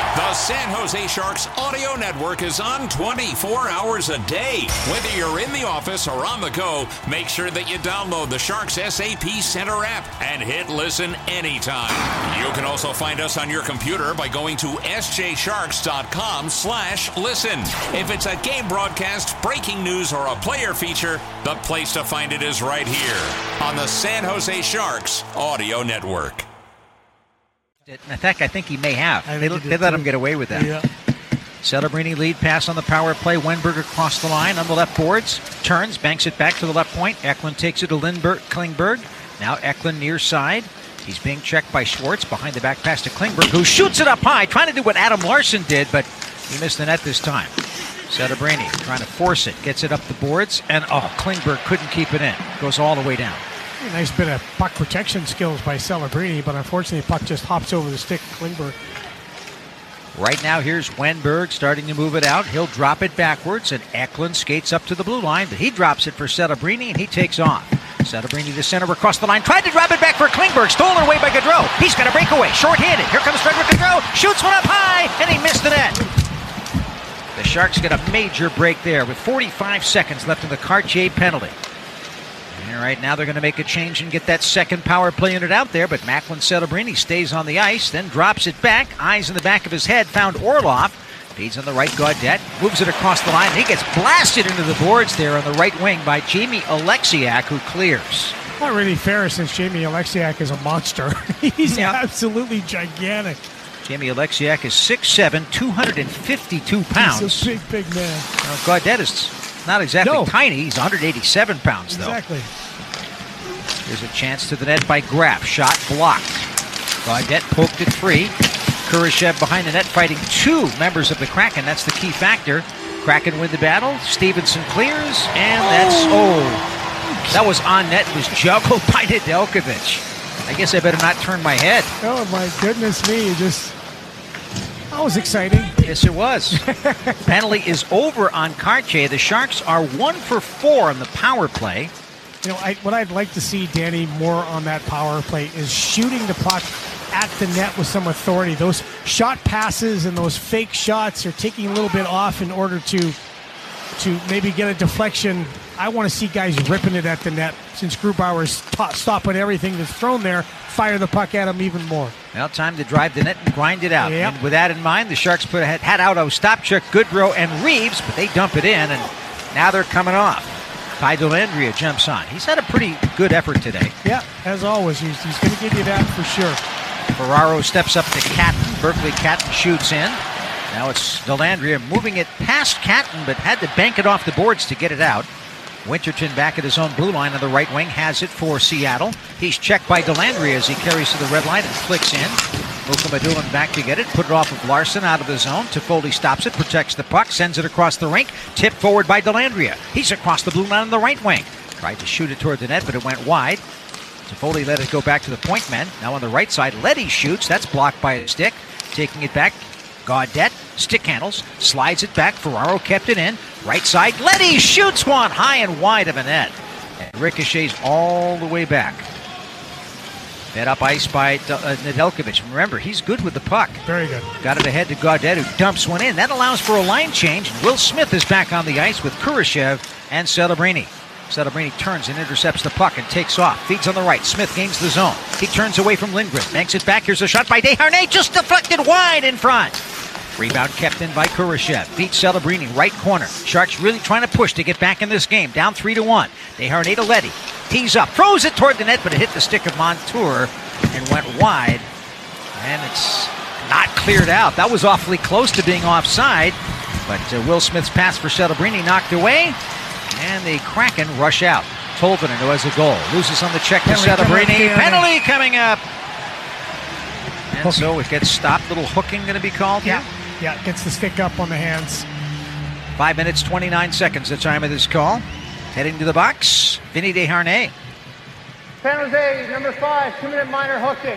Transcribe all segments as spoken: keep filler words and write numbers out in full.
The San Jose Sharks audio network is on twenty-four hours a day. Whether you're in the office or on the go, make sure that you download the Sharks S A P Center app and hit listen anytime. You can also find us on your computer by going to s j sharks dot com slash listen. If it's a game broadcast, breaking news, or a player feature, the place to find it is right here on the San Jose Sharks audio network. In fact, I think he may have. I They, think he they did let too. him get away with that. Yeah. Celebrini lead pass on the power play. Wenberg across the line on the left boards. Turns, banks it back to the left point. Eklund takes it to Lindbergh, Klingberg. Now Eklund near side. He's being checked by Schwartz. Behind the back pass to Klingberg, who shoots it up high, trying to do what Adam Larson did, but he missed the net this time. Celebrini trying to force it. Gets it up the boards, and oh, Klingberg couldn't keep it in. Goes all the way down. A nice bit of puck protection skills by Celebrini, but unfortunately, the puck just hops over the stick of Klingberg. Right now, here's Wenberg starting to move it out. He'll drop it backwards, and Eklund skates up to the blue line, but he drops it for Celebrini, and he takes off. Celebrini to center across the line. Tried to drop it back for Klingberg. Stolen away by Gaudreau. He's got a breakaway. Short-handed. Here comes Frederick Gaudreau. Shoots one up high, and he missed the net. The Sharks get a major break there with forty-five seconds left in the Cartier penalty. And right now they're going to make a change and get that second power play unit out there, but Macklin Celebrini stays on the ice, then drops it back. Eyes in the back of his head, found Orlov. Feeds on the right, Gaudette. Moves it across the line, and he gets blasted into the boards there on the right wing by Jamie Alexiak, who clears. Not really fair since Jamie Alexiak is a monster. He's Yeah. absolutely gigantic. Jamie Alexiak is six foot seven, two hundred fifty-two pounds. He's a big, big man. Now, Gaudette is not exactly No. tiny. He's one hundred eighty-seven pounds, though. Exactly. There's a chance to the net by Graff. Shot blocked. Gaudette poked it free. Kurashev behind the net fighting two members of the Kraken. That's the key factor. Kraken win the battle. Stevenson clears, and that's, oh, that was on net. It was juggled by Nedeljkovic. I guess I better not turn my head. Oh, my goodness me. You just... That was exciting. Yes, it was. Penalty is over on Cartier. The Sharks are one for four on the power play. You know, I, what I'd like to see, Danny, more on that power play is shooting the puck at the net with some authority. Those shot passes and those fake shots are taking a little bit off in order to to maybe get a deflection. I want to see guys ripping it at the net. Since Grubauer's t- stopping everything that's thrown there, fire the puck at him even more. Now time to drive the net and grind it out. Yep. And with that in mind, the Sharks put had, had out Ostapchuk, Goodrow, and Reeves, but they dump it in, and now they're coming off. Ty Dellandrea jumps on. He's had a pretty good effort today. Yeah, as always, he's, he's going to give you that for sure. Ferraro steps up to Catton. Berkeley Catton shoots in. Now it's Dellandrea moving it past Catton, but had to bank it off the boards to get it out. Winterton back at his own blue line on the right wing has it for Seattle. He's checked by Dellandrea as he carries to the red line and flicks in. Mukhamadullin back to get it, put it off of Larson out of the zone. Toffoli stops it, protects the puck, sends it across the rink. Tipped forward by Dellandrea. He's across the blue line on the right wing. Tried to shoot it toward the net, but it went wide. Toffoli let it go back to the point men. Now on the right side, Leddy shoots. That's blocked by a stick. Taking it back, Gaudette, stick handles, slides it back. Ferraro kept it in. Right side, Leddy shoots one high and wide of a net. And ricochets all the way back. Fed up ice by uh, Nedeljkovic. Remember, he's good with the puck. Very good. Got it ahead to Gaudette, who dumps one in. That allows for a line change. Will Smith is back on the ice with Kurashev and Celebrini. Celebrini turns and intercepts the puck and takes off. Feeds on the right. Smith gains the zone. He turns away from Lindgren. Banks it back. Here's a shot by Desharnais. Just deflected wide in front. Rebound kept in by Kurashev. Beats Celebrini. Right corner. Sharks really trying to push to get back in this game. Down three to one. Desharnais to Leddy. Tees up. Throws it toward the net, but it hit the stick of Montour and went wide. And it's not cleared out. That was awfully close to being offside. But uh, Will Smith's pass for Celebrini knocked away. And the Kraken rush out. Tolvanen, who has a goal, loses on the check to Celebrini. Penalty coming up. And hooking. So it gets stopped. Little hooking going to be called Yeah, here. yeah, gets the stick up on the hands. Five minutes, twenty-nine seconds, the time of this call. Heading to the box, Vinny Desharnais. San Jose, number five, two-minute minor hooking.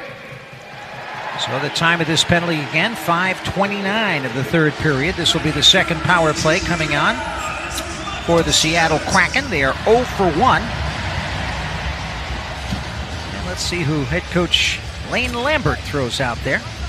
So the time of this penalty again, five twenty-nine of the third period. This will be the second power play coming on for the Seattle Kraken. They are oh for one. And let's see who head coach Lane Lambert throws out there.